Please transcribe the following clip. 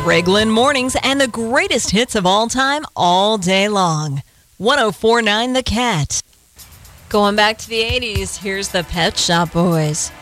Craigland Mornings and the greatest hits of all time all day long. 104.9 The Cat. Going back to the 80s, here's the Pet Shop Boys.